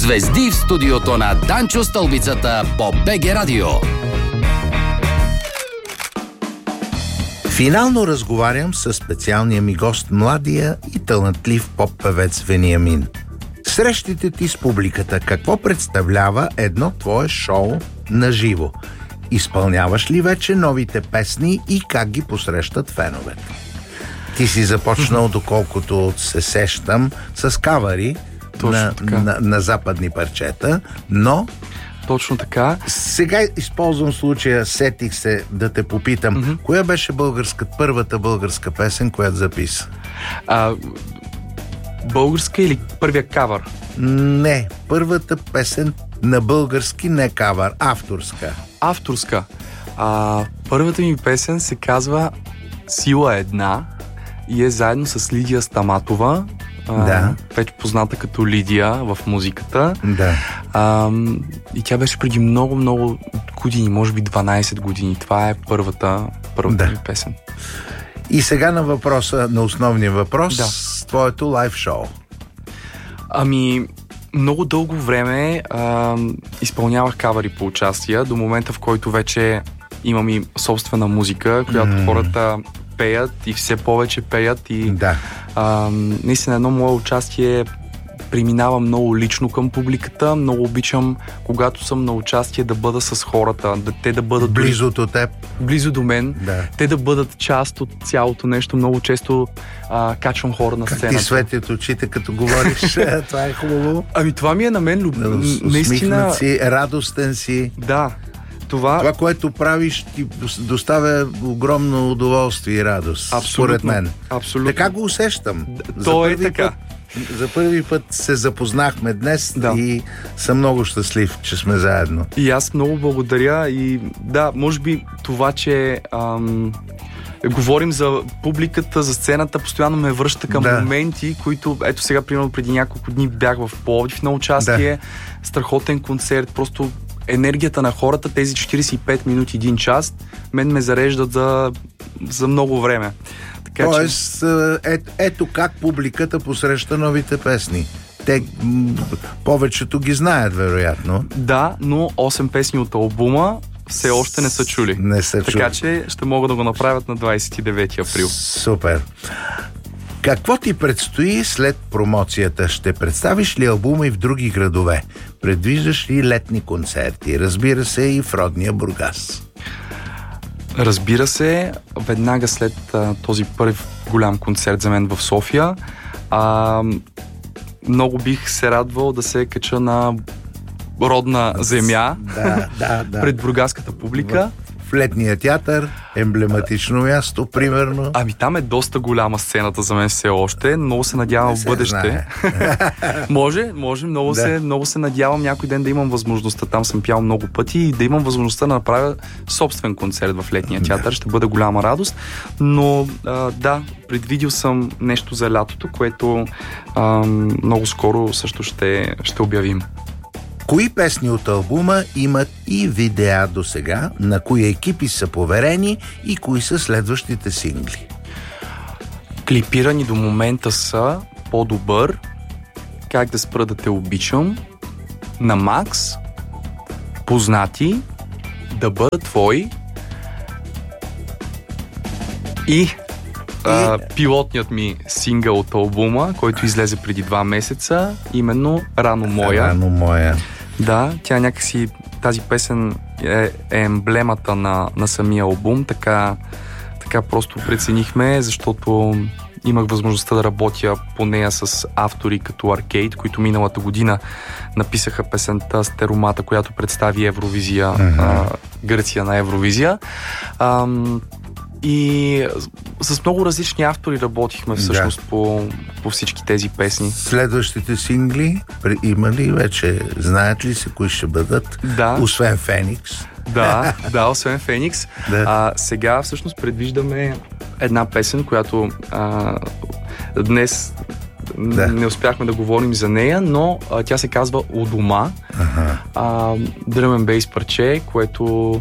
Звезди в студиото на Данчо Стълбицата по БГ Радио. Финално разговарям с специалния ми гост, младия и талантлив поп-певец Вениамин. Срещите ти с публиката, какво представлява едно твое шоу на живо? Изпълняваш ли вече новите песни и как ги посрещат феновете? Ти си започнал, доколкото се сещам, с кавари на западни парчета, но... Точно така. Сега използвам случая, сетих се да те попитам, коя беше първата българска песен, която записа? Българска или първия кавър? Не, първата песен на български, не кавър, авторска. Авторска. Първата ми песен се казва Сила една и е заедно с Лидия Стаматова. Вече позната като Лидия в музиката. Да. И тя беше преди много години, може би 12 години. Това е първата ми песен. И сега на основния въпрос, твоето лайв шоу. Много дълго време изпълнявах кавъри по участия, до момента, в който вече имам и собствена музика, която хората пеят и все повече пеят и наистина едно мое участие преминава много лично към публиката. Много обичам, когато съм на участие, да бъда с хората, те да бъдат близо до теб, близо до мен, те да бъдат част от цялото нещо. Много често качвам хора на сцената. Как ти светят очите, като говориш? Това е хубаво. Това ми е на мен наистина. Усмихнат си, радостен си. Да. Това, което правиш, ти доставя огромно удоволствие и радост. Абсолютно, според мен. Абсолютно. Така го усещам. То е така. За първи път се запознахме днес и съм много щастлив, че сме заедно. И аз много благодаря и може би това, че говорим за публиката, за сцената, постоянно ме връща към моменти, които, ето сега, примерно преди няколко дни бях в Пловдив на участие, страхотен концерт, просто енергията на хората, тези 45 минути, 1 час, мен ме зареждат за много време. Тоест, ето как публиката посреща новите песни. Те повечето ги знаят, вероятно. Да, но 8 песни от албума все още не са чули. Така че ще могат да го направят на 29 април. Супер! Какво ти предстои след промоцията? Ще представиш ли албума и в други градове? Предвиждаш ли летни концерти? Разбира се, и в родния Бургас. Разбира се, веднага след този първи голям концерт за мен в София, много бих се радвал да се кача на родна земя пред бургаската публика. В летния театър, емблематично място, примерно. Там е доста голяма сцената за мен все още. Много се надявам в бъдеще. може. Много се надявам някой ден да имам възможността. Там съм пял много пъти и да имам възможността да направя собствен концерт в летния театър. Ще бъде голяма радост. Но предвидил съм нещо за лятото, което много скоро също ще обявим. Кои песни от албума имат и видеа до сега, на кои екипи са поверени и кои са следващите сингли? Клипирани до момента са По-добър, Как да спра да те обичам, На Макс, Познати, Да бъда твой и пилотният ми сингъл от албума, който излезе преди 2 месеца, именно Рано моя. Да, тя някакси, тази песен е емблемата на самия албум, така просто преценихме, защото имах възможността да работя по нея с автори като Аркейд, които миналата година написаха песента Стеромата, която представи Евровизия, Гърция на Евровизия. И с много различни автори работихме всъщност по всички тези песни. Следващите сингли има ли вече? Знаят ли се кои ще бъдат? Освен Феникс. Освен Феникс. Сега всъщност предвиждаме една песен, която днес не успяхме да говорим за нея, но тя се казва У дома. Drum and Bass парче, което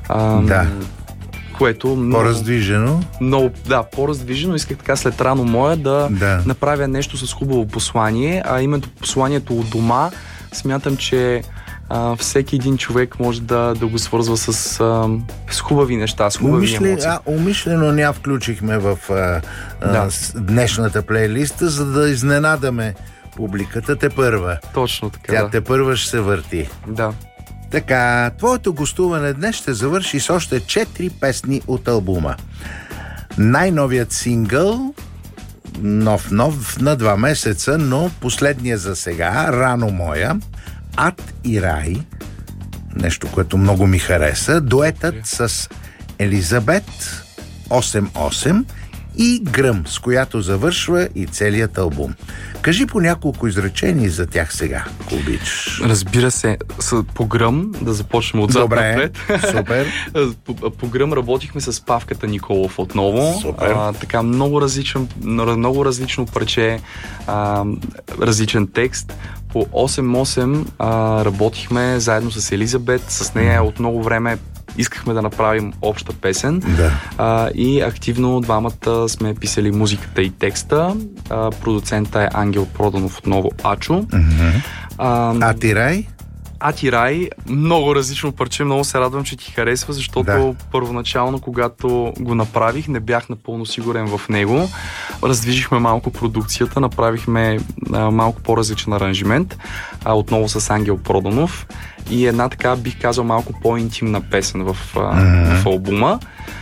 по-раздвижено. По-раздвижено. Исках така след Рано моя да направя нещо с хубаво послание, а именно посланието от дома смятам, че всеки един човек може да го свързва с хубави неща, с хубави емоции. Умишлено ня включихме в днешната плейлиста, за да изненадаме публиката тепърва. Точно така. Тя тепърва ще се върти. Да. Така, твоето гостуване днес ще завърши с още 4 песни от албума. Най-новият сингъл, нов на 2 месеца, но последния за сега, Рано моя, Ад и рай, нещо, което много ми хареса, дуетът с Елизабет 8-8 и Гръм, с която завършва и целият албум. Кажи по няколко изречения за тях сега, ако обичаш. Разбира се, по Гръм, да започнем отзад напред. Супер. По Гръм работихме с Павката Николов отново. Супер. Така много различно парче, различен текст. По 8-8 работихме заедно с Елизабет. С нея от много време искахме да направим обща песен. Да. И активно двамата сме писали музиката и текста. Продуцента е Ангел Проданов, отново Ачо. Ад и рай? Ад и рай, много различно парче, много се радвам, че ти харесва, защото първоначално, когато го направих, не бях напълно сигурен в него. Раздвижихме малко продукцията, направихме малко по-различен аранжимент, отново с Ангел Проданов и една така, бих казал, малко по-интимна песен в албума.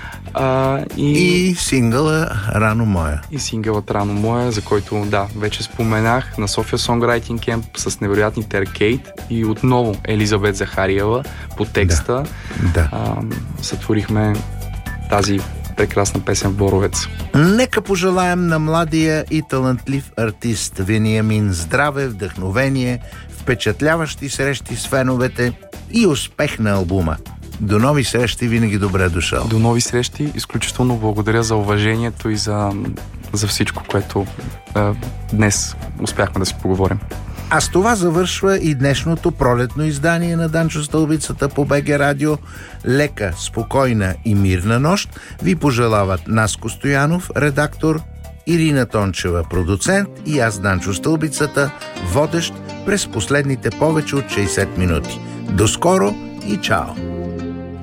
И сингъла Рано моя. И сингълът Рано моя, за който вече споменах, на София Songwriting Camp с невероятните Аркейд и отново Елизабет Захариева по текста. Сътворихме тази прекрасна песен в Боровец. Нека пожелаем на младия и талантлив артист Вениамин здраве, вдъхновение, впечатляващи срещи с феновете и успех на албума. До нови срещи, винаги добре дошъл. До нови срещи, изключително благодаря за уважението и за всичко, което днес успяхме да си поговорим. А с това завършва и днешното пролетно издание на Данчо Стълбицата по БГ Радио. Лека, спокойна и мирна нощ ви пожелават Наско Стоянов, редактор, Ирина Тончева, продуцент, и аз, Данчо Стълбицата, водещ през последните повече от 60 минути. До скоро и чао!